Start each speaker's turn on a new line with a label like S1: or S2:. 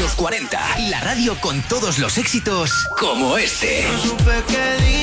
S1: los 40. La radio con todos los éxitos como este.
S2: No supe qué